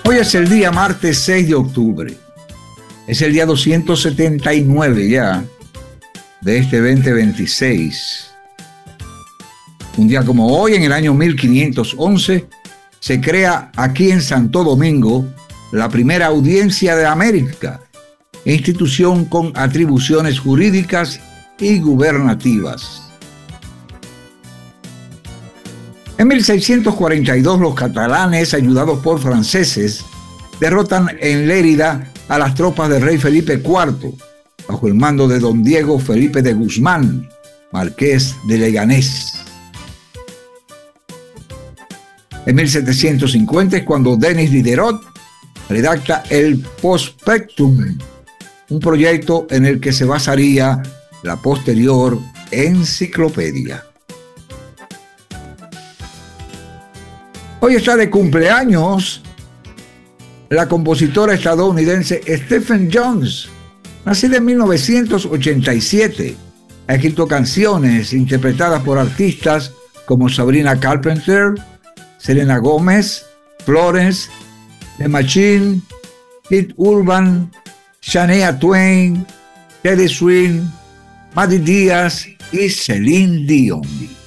Hoy es el día martes 6 de octubre. Es el día 279 ya de este 2026. Un día como hoy, en el año 1511, se crea aquí en Santo Domingo la primera Audiencia de América, institución con atribuciones jurídicas y gubernativas. En 1642, los catalanes, ayudados por franceses, derrotan en Lérida a las tropas del rey Felipe IV, bajo el mando de don Diego Felipe de Guzmán, marqués de Leganés. En 1750 es cuando Denis Diderot redacta el Prospectum, un proyecto en el que se basaría la posterior enciclopedia. Hoy está de cumpleaños la compositora estadounidense Stephen Jones, nacida en 1987. Ha escrito canciones interpretadas por artistas como Sabrina Carpenter, Selena Gomez, Florence, The Machine, Keith Urban, Shania Twain, Teddy Swims, Maddie Díaz y Celine Dion.